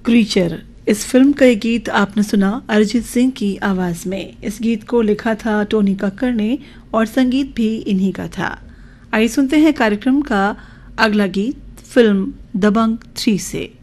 Creature इस film का ये गीत आपने सुना अरिजीत सिंह की आवाज में। इस गीत को लिखा था टोनी कक्कड़ ने और संगीत भी इन्हीं का था। आइए सुनते हैं कार्यक्रम का अगला गीत फिल्म दबंग 3 से।